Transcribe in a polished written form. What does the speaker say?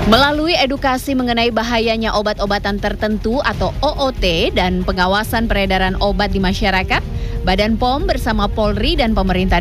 Melalui edukasi mengenai bahayanya obat-obatan tertentu atau OOT dan pengawasan peredaran obat di masyarakat, Badan POM bersama Polri dan pemerintah